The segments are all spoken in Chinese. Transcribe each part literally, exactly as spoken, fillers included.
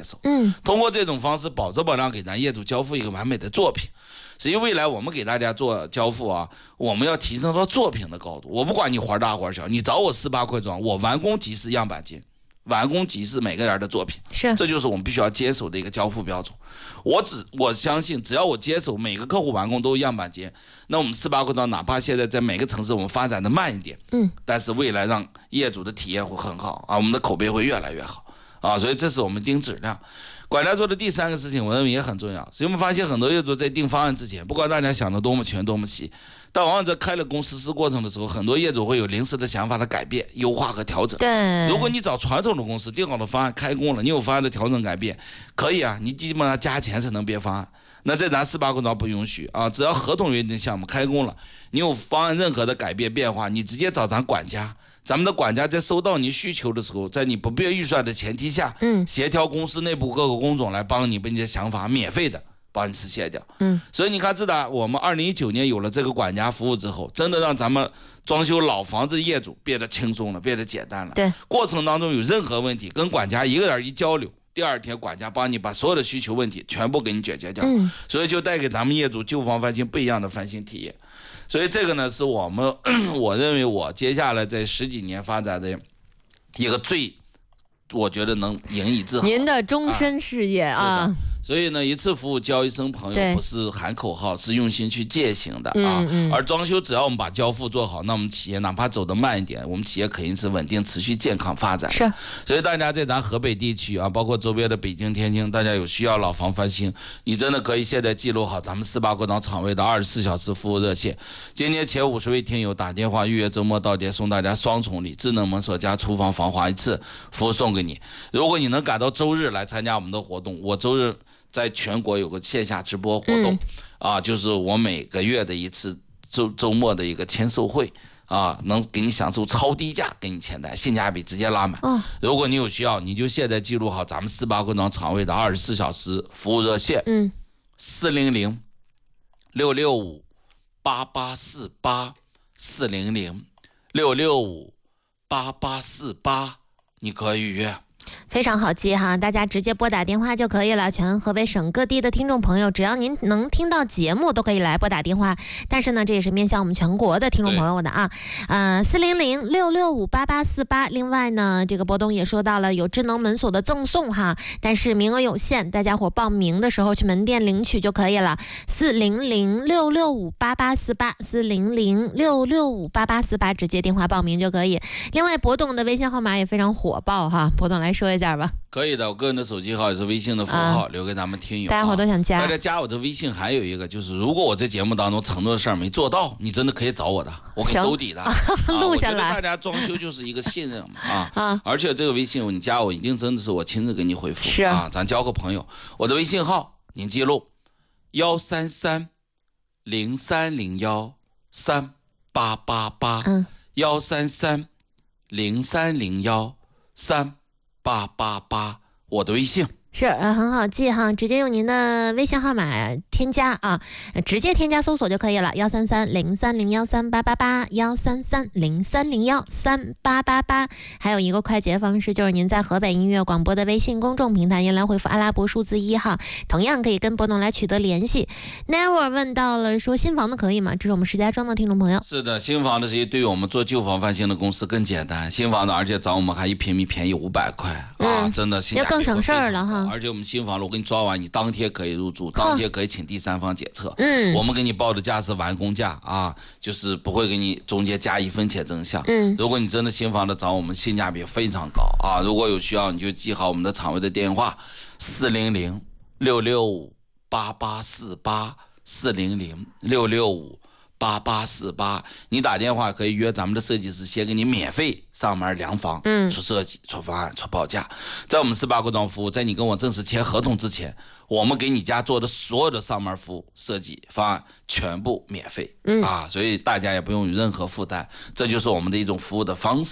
受。 嗯， 通过这种方式保质保量给咱业主交付一个完美的作品。实际未来我们给大家做交付啊，我们要提升到作品的高度。我不管你活大活小，你找我四八快装，我完工即是样板间，完工即是每个人的作品， 是， 这就是我们必须要接手的一个交付标准。我只我相信，只要我接手每个客户完工都有样板间，那我们四八快装哪怕现在在每个城市我们发展的慢一点， 嗯， 但是未来让业主的体验会很好啊，我们的口碑会越来越好啊，所以这是我们定质量。管家做的第三个事情，我认为也很重要。所以我们发现很多业主在定方案之前，不管大家想的多么全多么细，但往往在开了工实施过程的时候，很多业主会有临时的想法的改变、优化和调整。 对， 如果你找传统的公司定好的方案开工了，你有方案的调整改变，可以啊，你基本上加钱才能变方案。那在咱四八快装不允许啊，只要合同约定项目开工了，你有方案任何的改变变化，你直接找咱管家。咱们的管家在收到你需求的时候，在你不变预算的前提下， 嗯， 协调公司内部各个工种来帮你把你的想法免费的帮你实现掉。 嗯， 所以你看，自打我们二零一九年有了这个管家服务之后，真的让咱们装修老房子业主变得轻松了，变得简单了。 对， 过程当中有任何问题，跟管家一个人一交流，第二天管家帮你把所有的需求问题全部给你解决掉。 嗯， 所以就带给咱们业主旧房翻新不一样的翻新体验。所以这个呢，是我们我认为我接下来在十几年发展的一个最，我觉得能引以自豪。 您的终身事业啊。 啊所以呢，一次服务交一生朋友，不是喊口号，是用心去践行的啊。 嗯嗯、 而装修只要我们把交付做好，那我们企业哪怕走得慢一点，我们企业肯定是稳定、持续、健康发展。 是。 所以大家在咱河北地区啊，包括周边的北京、天津，大家有需要老房翻新，你真的可以现在记录好咱们四八快装厂卫的二十四小时服务热线。今天前五十位听友打电话预约周末到店，送大家双重礼：智能门锁加厨房防滑一次服务送给你。如果你能赶到周日来参加我们的活动，我周日在全国有个线下直播活动、嗯、啊，就是我每个月的一次周周末的一个签售会啊，能给你享受超低价给你签单，性价比直接拉满、哦、如果你有需要，你就现在记录好咱们四八快装厂卫的二十四小时服务热线， 嗯， 四零零六六五八八四八四零零六六五八八四八，你可以预约。 非常好记哈，大家直接拨打电话就可以了。全河北省各地的听众朋友，只要您能听到节目，都可以来拨打电话。但是呢，这也是面向我们全国的听众朋友的啊。呃，四零零六六五八八四八。另外呢，这个波东也说到了有智能门锁的赠送哈，但是名额有限，大家伙报名的时候去门店领取就可以了。四零零六六五八八四八，四零零六六五八八四八，直接电话报名就可以。另外，波东的微信号码也非常火爆哈，波东来说一下吧。 可以的，我个人的手机号也是微信的符号、啊、留给咱们听友、啊、 大家伙都想加。 大家加我的微信还有一个就是，如果我在节目当中承诺的事儿没做到，你真的可以找我的，我给兜底的、啊、 录下来。 我觉得大家装修就是一个信任嘛啊啊！而且这个微信你加我一定真的是我亲自给你回复， 是啊，咱交个朋友。我的微信号您记录幺三三零三零幺三八八八，嗯，幺三三零三零幺三八八八，我的微信是很好记哈，直接用您的微信号码添加啊，直接添加搜索就可以了，幺三三零三零幺三八八八，幺三三零三零幺三八八八。还有一个快捷方式，就是您在河北音乐广播的微信公众平台，您来回复阿拉伯数字一哈，同样可以跟波东来取得联系。Never 问到了说新房的可以吗？这是我们石家庄的听众朋友。 是的，新房的是对于我们做旧房翻新的公司更简单，新房的而且找我们还一平米便宜五百块、嗯、啊，真的性价比要更省事儿了哈。 而且我们新房了，我给你抓完，你当天可以入住，当天可以请第三方检测。 嗯， 我们给你报的价是完工价啊，就是不会给你中间加一分钱真相。 嗯， 如果你真的新房的找我们，性价比非常高啊。如果有需要，你就记好我们的厂卫的电话：四零零六六五八八四八，四零零六六五八八四八。你打电话可以约咱们的设计师，先给你免费上门量房， 嗯， 出设计、出方案、出报价。在我们四八快装服务，在你跟我正式签合同之前，我们给你家做的所有的上门服务、设计方案全部免费， 嗯啊，所以大家也不用有任何负担，这就是我们的一种服务的方式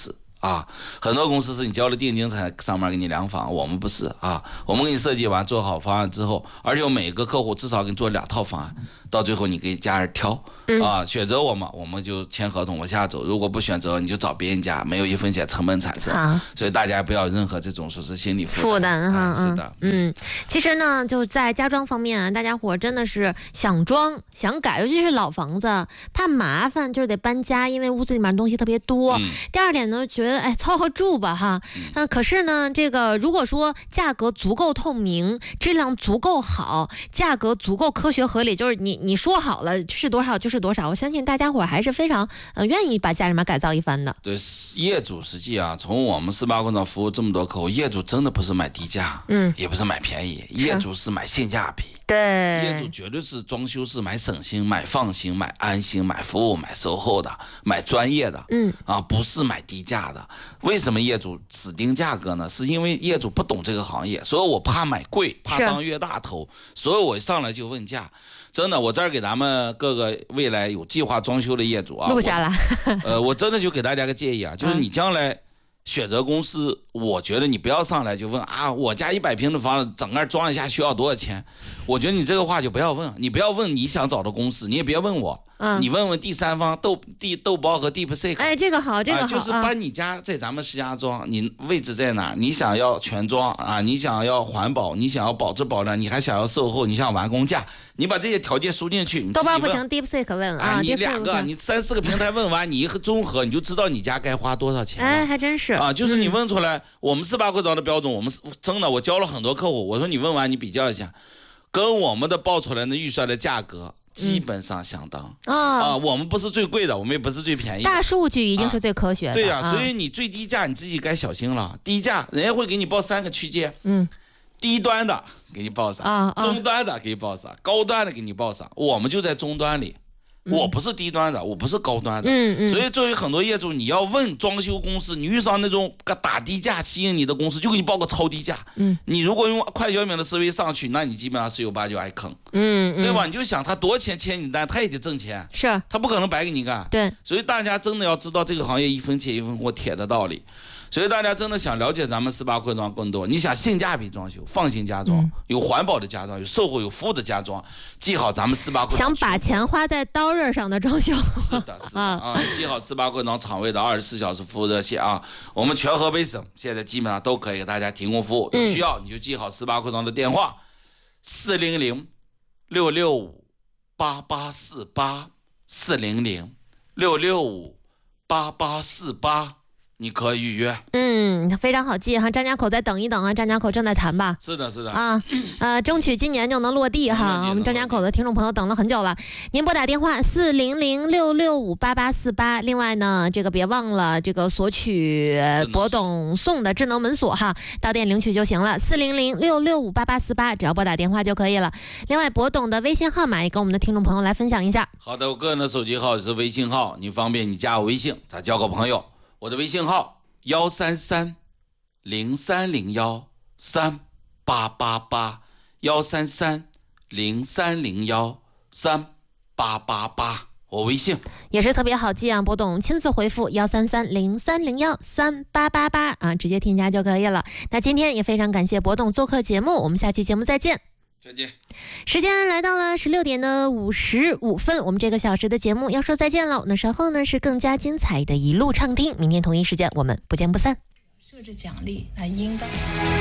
啊，很多公司是你交了定金才上门给你量房，我们不是啊，我们给你设计完做好方案之后，而且我每个客户至少给你做两套方案，到最后你给家人挑啊，选择我们我们就签合同往下走，如果不选择你就找别人家，没有一分钱成本产生，啊、所以大家不要任何这种说是心理负担哈、啊。是的， 嗯，其实呢就在家装方面啊，大家伙真的是想装想改，尤其是老房子，怕麻烦就是得搬家，因为屋子里面东西特别多。嗯、第二点呢，觉得哎凑合住吧哈，嗯、呃，可是呢，这个如果说价格足够透明，质量足够好，价格足够科学合理，就是你你说好了是多少就是多少，我相信大家伙还是非常呃愿意把家里面改造一番的。 对，业主实际啊，从我们四八工厂服务这么多客户，业主真的不是买低价，嗯，也不是买便宜，业主是买性价比。 对， 业主绝对是装修是买省心、买放心、买安心、买服务、买售后的、买专业的，嗯啊，不是买低价的。为什么业主指定价格呢？是因为业主不懂这个行业，所以我怕买贵，怕当冤大头，所以我上来就问价。真的，我这儿给咱们各个未来有计划装修的业主啊， 录下来。 呃，我真的就给大家个建议啊，就是你将来选择公司，我觉得你不要上来就问啊，我家一百平的房子整个装一下需要多少钱？我觉得你这个话就不要问，你不要问你想找的公司，你也别问我。嗯、你问问第三方豆地豆包和 DeepSeek， 哎，这个好，这个好， 啊、就是把你家在咱们石家庄，你位置在哪儿？你想要全装啊？你想要环保？你想要保质保量？你还想要售后？你想要完工价？你把这些条件输进去， 豆包不行 ，DeepSeek 问啊， 你两个，你三四个平台问完，你一综合，你就知道你家该花多少钱了。 哎，还真是啊，就是你问出来，嗯、我们四八规章的标准，我们真的，我教了很多客户，我说你问完你比较一下，跟我们的报出来的预算的价格。基本上相当、嗯、啊、呃，我们不是最贵的，我们也不是最便宜的。 大数据一定是最科学的。啊、 对呀、 啊， 所以你最低价你自己该小心了。低价人家会给你报三个区间，嗯，低端的给你报啥，啊啊、中端的给你报啥，高端的给你报啥，我们就在中端里。我不是低端的，我不是高端的，嗯嗯，所以作为很多业主，你要问装修公司，你遇上那种个打低价吸引你的公司，就给你报个超低价，嗯，你如果用快小敏的思维上去，那你基本上十有八九挨坑，嗯，对吧？你就想他多钱签你单，他也得挣钱， 是， 他不可能白给你干， 对， 所以大家真的要知道这个行业一分钱一分货铁的道理。所以大家真的想了解咱们四八规装更多，你想性价比装修、放心家装、嗯，有环保的家装，有售后有服务的家装，记好咱们四八规装。 想把钱花在刀刃上的装修。 是的，是的啊，啊记好四八规装厂位的二十四小时服务热线啊，我们全河北省现在基本上都可以给大家提供服务，有需要你就记好四八规装的电话：四零零六六五八八四八四零零六六五八八四八。你可以预约， 嗯，非常好记哈。张家口再等一等啊，张家口正在谈吧。 是的，是的啊，呃，争取今年就能落地哈。我们张家口的听众朋友等了很久了，您拨打电话四零零六六五八八四八。另外呢，这个别忘了这个索取博董送的智能门锁哈，到店领取就行了。四零零六六五八八四八，只要拨打电话就可以了。另外，博董的微信号码也跟我们的听众朋友来分享一下。 好的，我个人的手机号是微信号，你方便你加我微信，咱交个朋友。我的微信号幺三三零三零幺三八八八幺三三零三零幺三八八八，我微信也是特别好记啊，博董亲自回复幺三三零三零幺三八八八啊，直接添加就可以了。那今天也非常感谢博董做客节目，我们下期节目再见。 再见。 时间来到了十六点的五十五分，我们这个小时的节目要说再见了。那稍后呢是更加精彩的一路畅听，明天同一时间我们不见不散。 设置奖励来应的。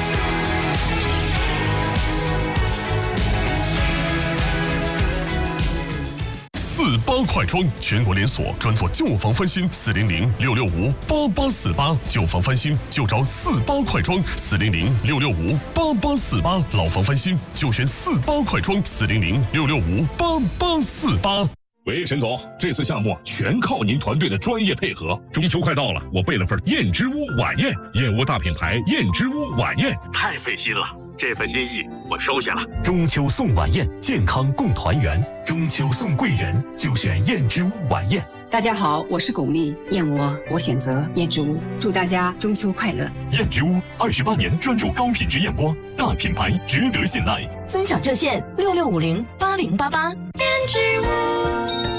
四八快装全国连锁，专做旧房翻新，四零零六六五八八四八，旧房翻新就找四八快装，四零零六六五八八四八，老房翻新就选四八快装，四零零六六五八八四八。喂，沈总，这次项目全靠您团队的专业配合。中秋快到了，我备了份燕之屋晚宴，燕窝大品牌燕之屋晚宴，太费心了。这份心意我收下了。中秋送晚宴，健康共团圆。中秋送贵人，就选燕之屋晚宴。 大家好，我是巩俐，燕窝我选择燕之屋，祝大家中秋快乐。 燕之屋二十八年专注高品质燕窝，大品牌值得信赖。 尊享热线六六五零八零八八。燕之屋。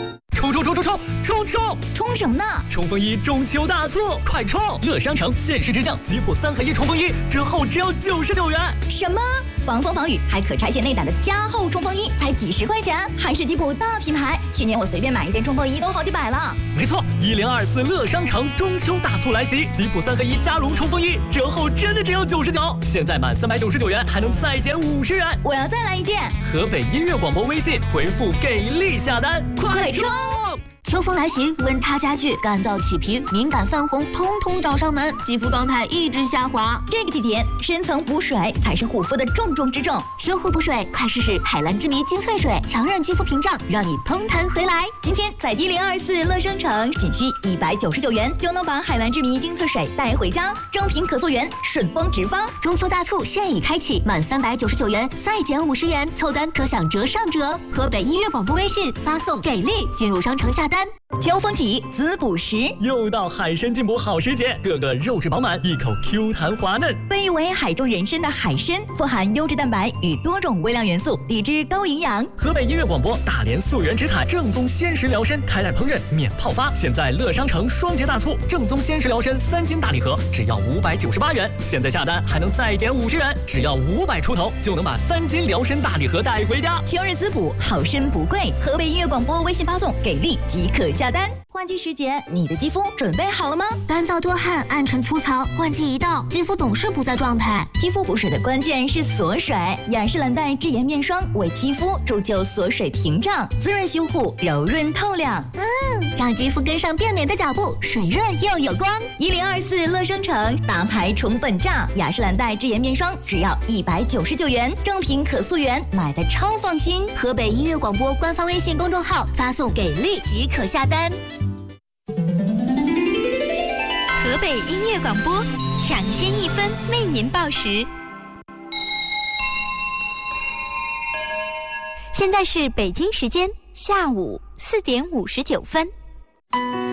冲冲冲冲冲冲冲！ 冲什么呢？ 冲锋衣中秋大促，快冲！乐商城限时直降吉普三合一冲锋衣，折后只要九十九元。 什么？防风防雨还可拆卸内胆的加厚冲锋衣才几十块钱，还是吉普大品牌。去年我随便买一件冲锋衣都好几百了。 没错，一零二四乐商城中秋大促来袭，吉普三合一加绒冲锋衣折后真的只有九十九，现在满三百九十九元还能再减五十元。 我要再来一件。 河北音乐广播微信回复给力下单， 快冲！ 秋风来袭，温差加剧，干燥起皮、敏感泛红，通通找上门，肌肤状态一直下滑。 这个季节，深层补水才是护肤的重中之重。 修护补水，快试试海蓝之谜精粹水，强韧肌肤屏障，让你嘭弹回来。 今天在一零二四乐商城，仅需一百九十九元就能把海蓝之谜精粹水带回家，正品可溯源，顺丰直发。 中秋大促现已开启，满三百九十九元再减五十元，凑单可享折上折。河北音乐广播微信发送给力，进入商城下单。 秋风起，滋补时， 又到海参进补好时节，个个肉质饱满，一口 Q 弹滑嫩。 被誉为海中人参的海参，富含优质蛋白与多种微量元素，抵制高营养。 河北音乐广播大连溯源植采正宗鲜食疗参，开袋烹饪免泡发。现在乐商城双节大促，正宗鲜食疗参三斤大礼盒只要五百九十八元，现在下单还能再减五十元，只要五百出头就能把三斤疗参大礼盒带回家。 秋日滋补，好参不贵。河北音乐广播微信发送给力即可下单。换季时节，你的肌肤准备好了吗？ 干燥多汗、暗沉粗糙，换季一到，肌肤总是不在状态。 肌肤补水的关键是锁水，雅诗兰黛智妍面霜为肌肤铸就锁水屏障，滋润修护，柔润透亮。 嗯，让肌肤跟上变美的脚步，水润又有光。 一零二四乐商城大牌宠粉价，雅诗兰黛智妍面霜只要一百九十九元，正品可溯源，买的超放心。 河北音乐广播官方微信公众号发送给力即可下单。 河北音乐广播抢先一分为您报时。现在是北京时间下午四点五十九分。